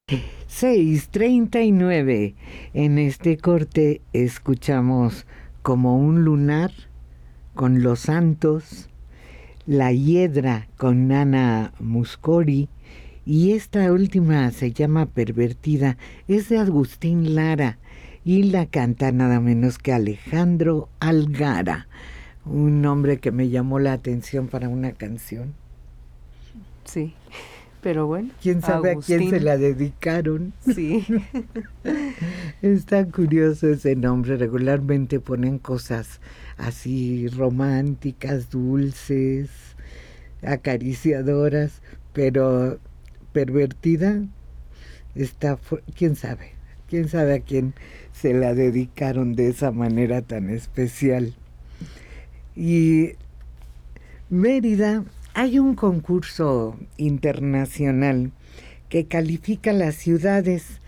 6:39. En este corte escuchamos Como un lunar con Los Santos, La Hiedra con Nana Muscori, y esta última se llama Pervertida, es de Agustín Lara y la canta nada menos que Alejandro Algara, un nombre que me llamó la atención para una canción. Sí, pero bueno. ¿Quién sabe Agustín? A quién se la dedicaron? Sí. Está curioso ese nombre. Regularmente ponen cosas así románticas, dulces, acariciadoras, pero Pervertida está, quién sabe a quién se la dedicaron de esa manera tan especial. Y Mérida, hay un concurso internacional que califica las ciudades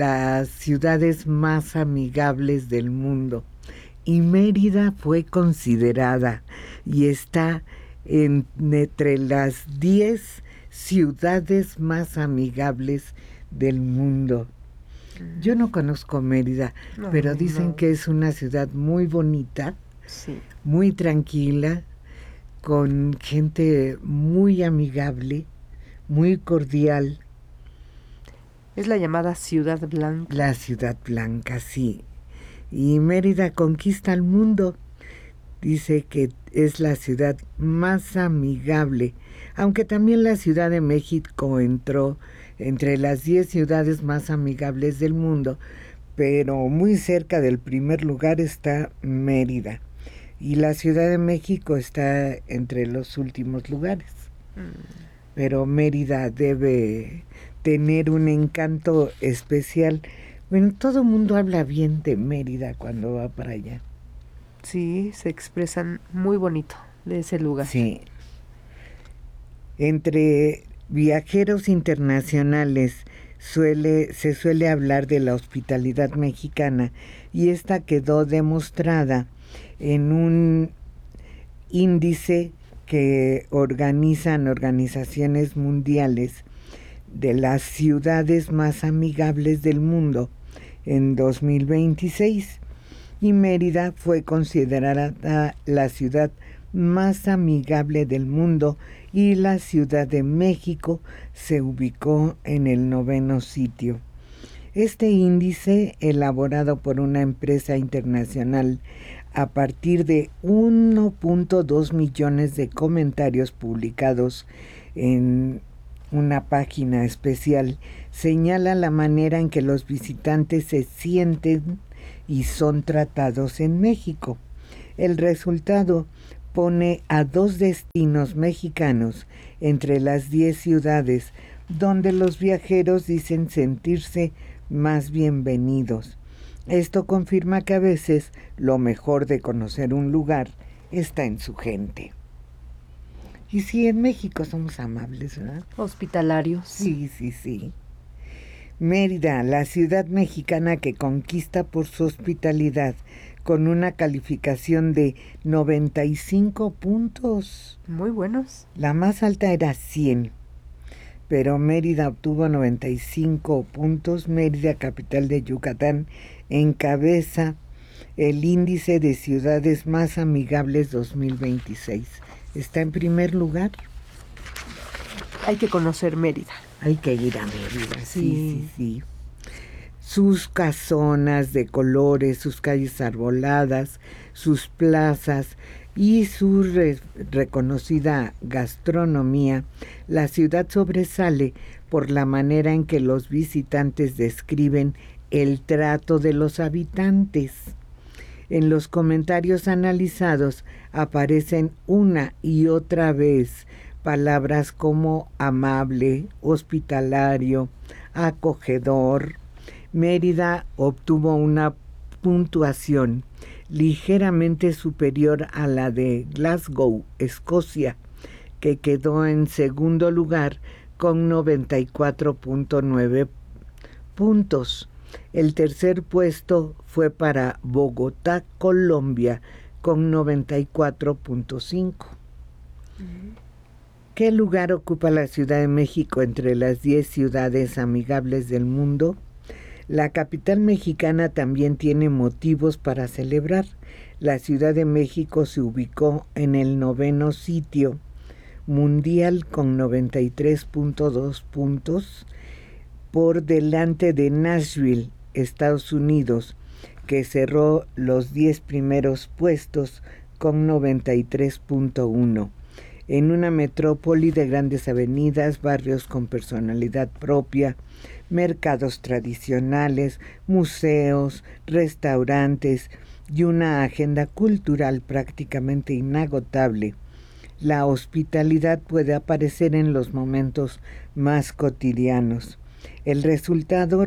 más amigables del mundo, y Mérida fue considerada y está entre las 10 ciudades más amigables del mundo. Yo no conozco Mérida, pero dicen que es una ciudad muy bonita, sí, muy tranquila, con gente muy amigable, muy cordial. Es la llamada Ciudad Blanca. La Ciudad Blanca, sí. Y Mérida conquista el mundo. Dice que es la ciudad más amigable, aunque también la Ciudad de México entró entre las 10 ciudades más amigables del mundo, pero muy cerca del primer lugar está Mérida. Y la Ciudad de México está entre los últimos lugares. Pero Mérida debe tener un encanto especial. Bueno, todo el mundo habla bien de Mérida cuando va para allá. Sí, se expresan muy bonito de ese lugar. Sí. Entre viajeros internacionales se suele hablar de la hospitalidad mexicana, y esta quedó demostrada en un índice que organizan organizaciones mundiales de las ciudades más amigables del mundo en 2026. Y Mérida fue considerada la ciudad más amigable del mundo, y la Ciudad de México se ubicó en el 9º sitio. Este índice, elaborado por una empresa internacional a partir de 1.2 millones de comentarios publicados en una página especial, señala la manera en que los visitantes se sienten y son tratados en México. El resultado pone a 2 destinos mexicanos entre las 10 ciudades donde los viajeros dicen sentirse más bienvenidos. Esto confirma que a veces lo mejor de conocer un lugar está en su gente. Y sí, en México somos amables, ¿verdad? Hospitalarios. Sí, sí, sí. Mérida, la ciudad mexicana que conquista por su hospitalidad, con una calificación de 95 puntos. Muy buenos. La más alta era 100, pero Mérida obtuvo 95 puntos. Mérida, capital de Yucatán, encabeza el índice de ciudades más amigables 2026. Está en primer lugar. Hay que conocer Mérida. Hay que ir a Mérida, sí, sí, sí. Sus casonas de colores, sus calles arboladas, sus plazas y su reconocida gastronomía, la ciudad sobresale por la manera en que los visitantes describen el trato de los habitantes. En los comentarios analizados aparecen una y otra vez palabras como amable, hospitalario, acogedor. Mérida obtuvo una puntuación ligeramente superior a la de Glasgow, Escocia, que quedó en segundo lugar con 94.9 puntos. El tercer puesto fue para Bogotá, Colombia, con 94.5. ¿Qué lugar ocupa la Ciudad de México entre las 10 ciudades amigables del mundo? La capital mexicana también tiene motivos para celebrar. La Ciudad de México se ubicó en el 9º sitio mundial con 93.2 puntos, por delante de Nashville, Estados Unidos, que cerró los 10 primeros puestos con 93.1. En una metrópoli de grandes avenidas, barrios con personalidad propia, mercados tradicionales, museos, restaurantes y una agenda cultural prácticamente inagotable, la hospitalidad puede aparecer en los momentos más cotidianos. El resultado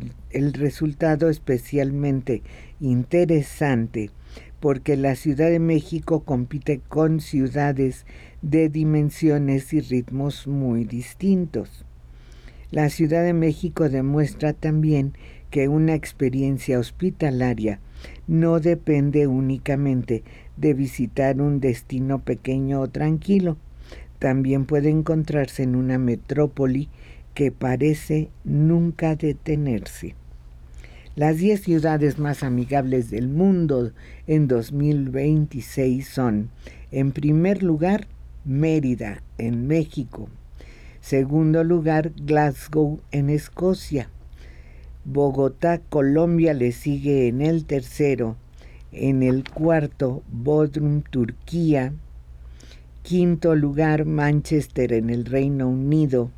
especialmente interesante, porque la Ciudad de México compite con ciudades de dimensiones y ritmos muy distintos. La Ciudad de México demuestra también que una experiencia hospitalaria no depende únicamente de visitar un destino pequeño o tranquilo. También puede encontrarse en una metrópoli que parece nunca detenerse. Las 10 ciudades más amigables del mundo en 2026 son, en primer lugar, Mérida, en México. Segundo lugar, Glasgow, en Escocia. Bogotá, Colombia, le sigue en el tercero. En el cuarto, Bodrum, Turquía. Quinto lugar, Manchester, en el Reino Unido.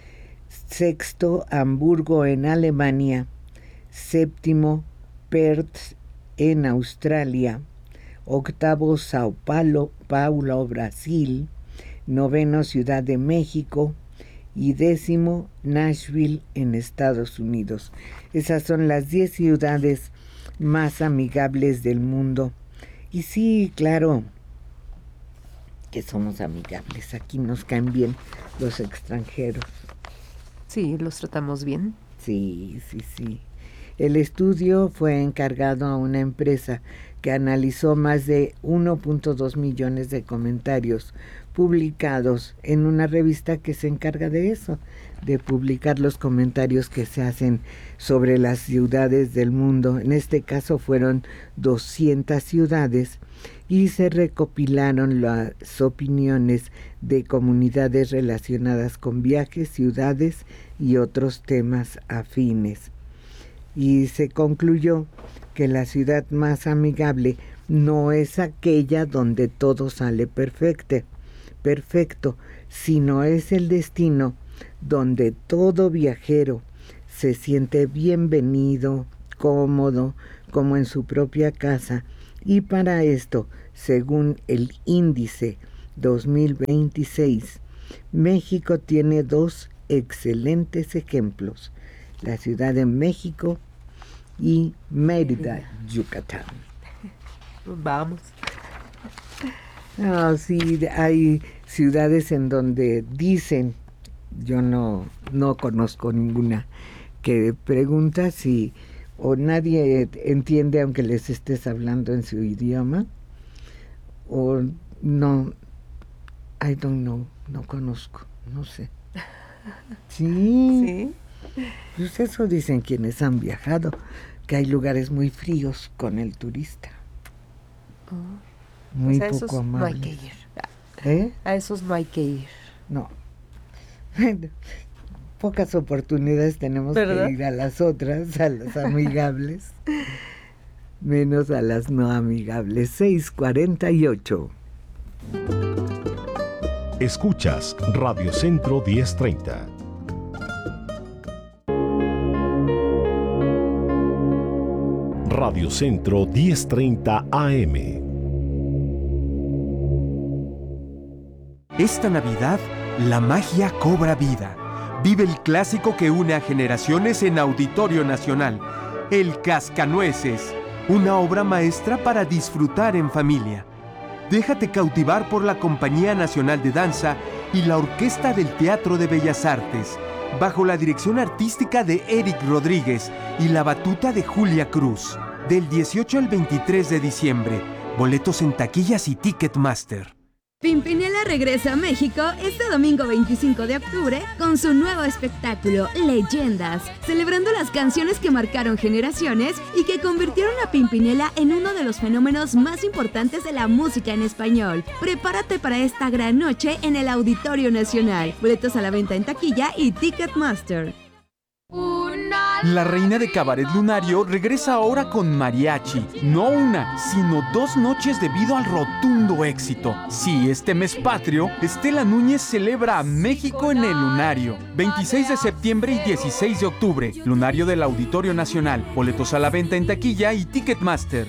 Sexto, Hamburgo, en Alemania. Séptimo, Perth, en Australia. Octavo, Sao Paulo, Brasil. Noveno, Ciudad de México. Y décimo, Nashville, en Estados Unidos. Esas son las 10 ciudades más amigables del mundo. Y sí, claro que somos amigables. Aquí nos caen bien los extranjeros. Sí, los tratamos bien. Sí. El estudio fue encargado a una empresa que analizó más de 1.2 millones de comentarios publicados en una revista que se encarga de eso, de publicar los comentarios que se hacen sobre las ciudades del mundo. En este caso fueron 200 ciudades y se recopilaron las opiniones de comunidades relacionadas con viajes, ciudades y otros temas afines. Y se concluyó que la ciudad más amigable no es aquella donde todo sale perfecto, sino es el destino donde todo viajero se siente bienvenido, cómodo, como en su propia casa. Y para esto, según el índice 2026, México tiene 2 excelentes ejemplos: la Ciudad de México y Mérida, Yucatán. Vamos. Sí, hay ciudades en donde dicen, yo no conozco ninguna, que pregunta si o nadie entiende aunque les estés hablando en su idioma, o no, I don't know, no conozco, no sé. Sí. Pues eso dicen quienes han viajado, que hay lugares muy fríos con el turista. Muy pues poco amables. No hay que ir. A esos no hay que ir. No. Pocas oportunidades tenemos, ¿verdad?, que ir a las otras, a las amigables, menos a las no amigables. 6:48. Escuchas Radio Centro 1030. Radio Centro 1030 AM. Esta Navidad, la magia cobra vida. Vive el clásico que une a generaciones en Auditorio Nacional, El Cascanueces, una obra maestra para disfrutar en familia. Déjate cautivar por la Compañía Nacional de Danza y la Orquesta del Teatro de Bellas Artes, bajo la dirección artística de Eric Rodríguez y la batuta de Julia Cruz. Del 18 al 23 de diciembre, boletos en taquillas y Ticketmaster. Pimpinela regresa a México este domingo 25 de octubre con su nuevo espectáculo, Leyendas, celebrando las canciones que marcaron generaciones y que convirtieron a Pimpinela en uno de los fenómenos más importantes de la música en español. Prepárate para esta gran noche en el Auditorio Nacional. Boletos a la venta en taquilla y Ticketmaster. La reina de Cabaret Lunario regresa ahora con mariachi. No una, sino 2 noches debido al rotundo éxito. Sí, este mes patrio, Estela Núñez celebra a México en el Lunario. 26 de septiembre y 16 de octubre. Lunario del Auditorio Nacional. Boletos a la venta en taquilla y Ticketmaster.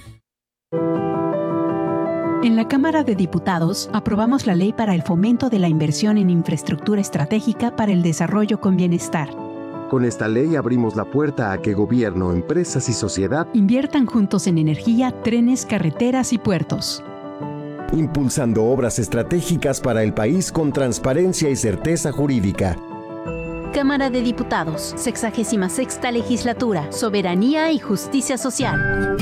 En la Cámara de Diputados aprobamos la Ley para el Fomento de la Inversión en Infraestructura Estratégica para el Desarrollo con Bienestar. Con esta ley abrimos la puerta a que gobierno, empresas y sociedad inviertan juntos en energía, trenes, carreteras y puertos. impulsando obras estratégicas para el país con transparencia y certeza jurídica. Cámara de Diputados, 66ª Legislatura, Soberanía y Justicia Social.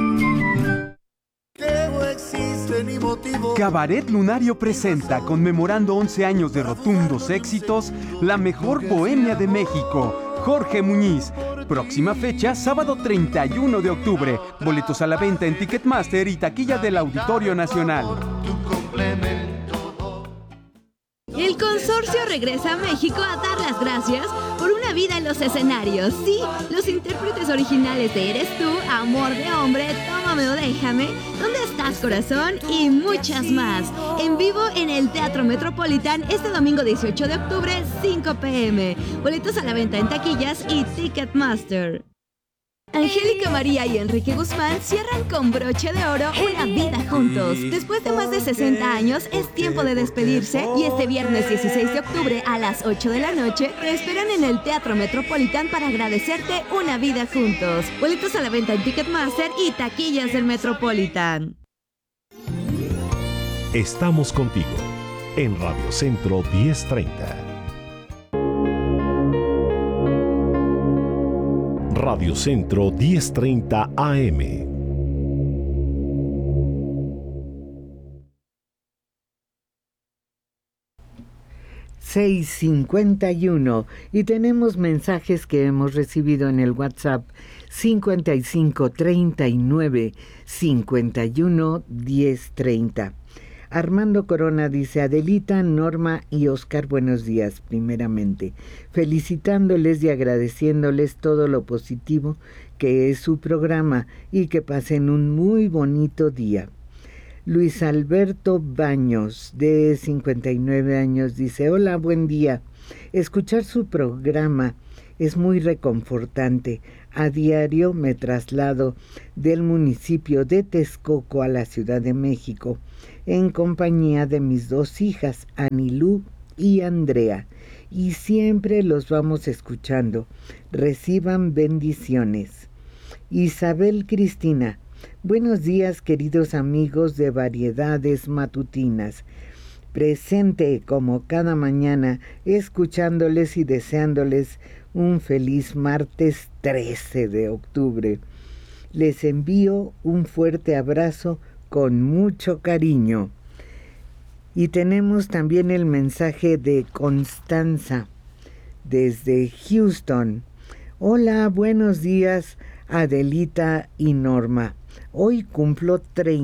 Cabaret Lunario presenta, conmemorando 11 años de rotundos éxitos, la mejor bohemia de México, Jorge Muñiz. Próxima fecha, sábado 31 de octubre. Boletos a la venta en Ticketmaster y taquilla del Auditorio Nacional. El consorcio regresa a México a dar las gracias por una vida en los escenarios. Sí, los intérpretes originales de Eres tú, Amor de hombre, Tómame o déjame, ¿Dónde estás, corazón? Y muchas más. En vivo en el Teatro Metropolitan este domingo 18 de octubre, 5 p.m. Boletos a la venta en taquillas y Ticketmaster. Angélica María y Enrique Guzmán cierran con broche de oro una vida juntos. Después de más de 60 años, es tiempo de despedirse y este viernes 16 de octubre a las 8 de la noche te esperan en el Teatro Metropolitan para agradecerte una vida juntos. Boletos a la venta en Ticketmaster y taquillas del Metropolitan. Estamos contigo en Radio Centro 1030. Radio Centro 1030 AM. ...6:51... y tenemos mensajes que hemos recibido en el WhatsApp 55 39 51 10 30. Armando Corona dice: Adelita, Norma y Oscar, buenos días, primeramente, felicitándoles y agradeciéndoles todo lo positivo que es su programa y que pasen un muy bonito día. Luis Alberto Baños, de 59 años, dice: hola, buen día. Escuchar su programa es muy reconfortante. A diario me traslado del municipio de Texcoco a la Ciudad de México en compañía de mis 2 hijas, Anilú y Andrea, y siempre los vamos escuchando. Reciban bendiciones. Isabel Cristina: buenos días, queridos amigos de Variedades Matutinas. Presente como cada mañana, escuchándoles y deseándoles un feliz martes 13 de octubre. Les envío un fuerte abrazo con mucho cariño. Y tenemos también el mensaje de Constanza desde Houston. Hola, buenos días, Adelita y Norma. Hoy cumplo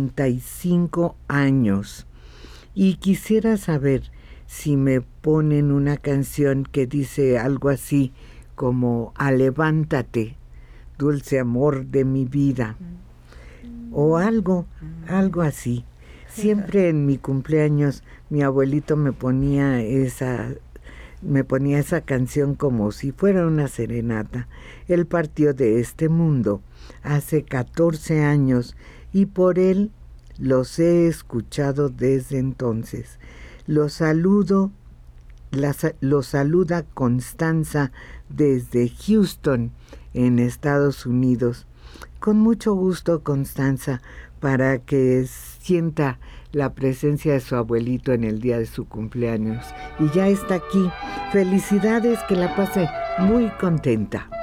35 años y quisiera saber si me ponen una canción que dice algo así como Alevántate, dulce amor de mi vida, o algo así. Siempre en mi cumpleaños mi abuelito me ponía esa canción como si fuera una serenata. Él partió de este mundo hace 14 años y por él los he escuchado desde entonces. Los saluda Constanza desde Houston, en Estados Unidos. Con mucho gusto, Constanza, para que sienta la presencia de su abuelito en el día de su cumpleaños. Y ya está aquí. Felicidades, que la pase muy contenta.